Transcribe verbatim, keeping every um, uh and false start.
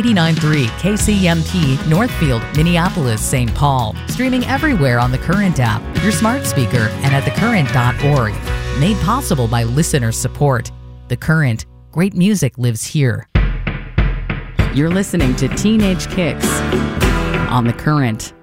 eighty-nine point three K C M P, Northfield, Minneapolis, Saint Paul. Streaming everywhere on the Current app, your smart speaker, and at the current dot org. Made possible by listener support. The Current. Great music lives here. You're listening to Teenage Kicks on the Current.